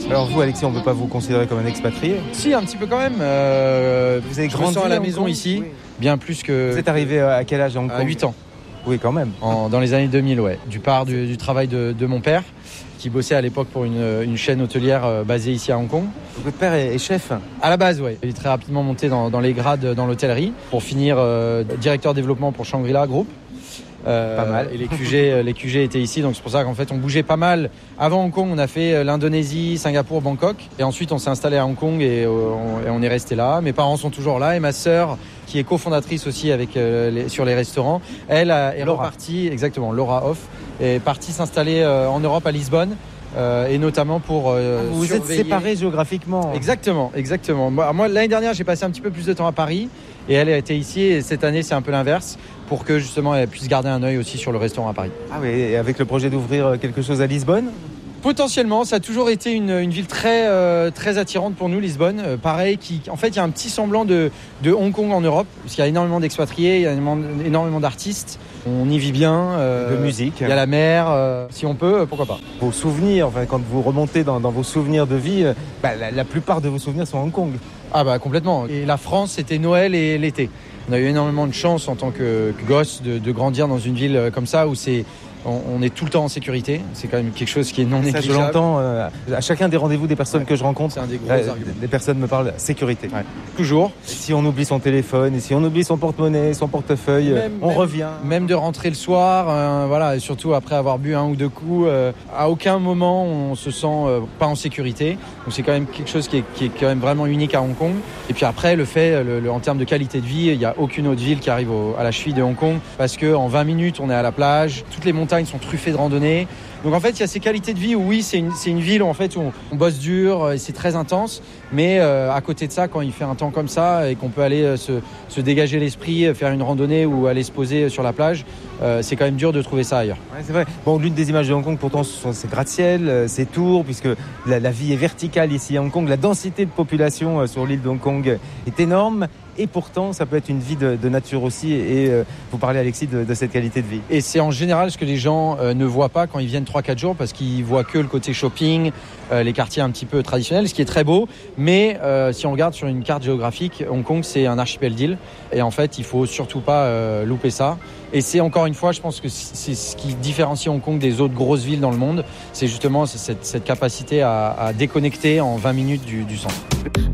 Alors vous, Alexis, on ne peut pas vous considérer comme un expatrié? Si, un petit peu quand même. Vous avez grandi à la Hong maison Kong? ici, Oui. bien plus que... Vous êtes arrivé à quel âge à Hong Kong? À 8 ans, Oui, quand même. dans les années 2000, ouais. Du travail de mon père, qui bossait à l'époque pour une chaîne hôtelière basée ici à Hong Kong. Donc, votre père est chef? À la base, ouais. Il est très rapidement monté dans les grades dans l'hôtellerie pour finir directeur développement pour Shangri-La Group. Pas mal. Et les QG étaient ici, donc c'est pour ça qu'en fait on bougeait pas mal. Avant Hong Kong, on a fait l'Indonésie, Singapour, Bangkok, et ensuite on s'est installé à Hong Kong et on est resté là. Mes parents sont toujours là et ma sœur, qui est cofondatrice aussi avec sur les restaurants, elle est repartie, exactement, Laura Hoff, est partie s'installer en Europe à Lisbonne. Et notamment pour vous surveiller... êtes séparés géographiquement. Exactement. Moi, l'année dernière, j'ai passé un petit peu plus de temps à Paris et elle a été ici. Et cette année, c'est un peu l'inverse pour que justement elle puisse garder un œil aussi sur le restaurant à Paris. Ah oui, et avec le projet d'ouvrir quelque chose à Lisbonne? Potentiellement, ça a toujours été une ville très attirante pour nous, Lisbonne. Pareil, en fait, il y a un petit semblant de Hong Kong en Europe, parce qu'il y a énormément d'expatriés, il y a énormément d'artistes. On y vit bien. De musique. Il y a la mer. Si on peut, pourquoi pas. Vos souvenirs, enfin, quand vous remontez dans vos souvenirs de vie, la plupart de vos souvenirs sont Hong Kong. Ah bah complètement. Et la France, c'était Noël et l'été. On a eu énormément de chance en tant que gosse de grandir dans une ville comme ça où on est tout le temps en sécurité. C'est quand même quelque chose qui est non négligeable. Ça, je l'entends à chacun des rendez-vous des personnes que je rencontre. C'est un des gros arguments. Des personnes me parlent sécurité. Ouais. Toujours. Et si on oublie son téléphone, et si on oublie son porte-monnaie, son portefeuille, on revient. Même de rentrer le soir, voilà, et surtout après avoir bu un ou deux coups, à aucun moment on se sent pas en sécurité. Donc c'est quand même quelque chose qui est quand même vraiment unique à Hong Kong. Et puis après, le fait, en termes de qualité de vie, il n'y a aucune autre ville qui arrive à la cheville de Hong Kong, parce qu'en 20 minutes, on est à la plage, toutes les montagnes sont truffées de randonnées. Donc en fait, il y a ces qualités de vie où oui, c'est une ville où en fait on bosse dur et c'est très intense. Mais à côté de ça, quand il fait un temps comme ça et qu'on peut aller se dégager l'esprit, faire une randonnée ou aller se poser sur la plage, c'est quand même dur de trouver ça ailleurs. Ouais, c'est vrai. Bon, l'une des images de Hong Kong, pourtant, c'est gratte-ciel, c'est Tours, puisque la vie est verticale ici à Hong Kong. La densité de population sur l'île de Hong Kong est énorme. Et pourtant, ça peut être une vie de nature aussi. Et vous parlez, Alexis, de cette qualité de vie. Et c'est en général ce que les gens ne voient pas quand ils viennent 3-4 jours, parce qu'ils voient que le côté shopping, les quartiers un petit peu traditionnels, ce qui est très beau. Mais si on regarde sur une carte géographique, Hong Kong, c'est un archipel d'îles. Et en fait, il faut surtout pas louper ça. Et c'est encore une fois, je pense que c'est ce qui différencie Hong Kong des autres grosses villes dans le monde. C'est justement cette capacité à déconnecter en 20 minutes du centre.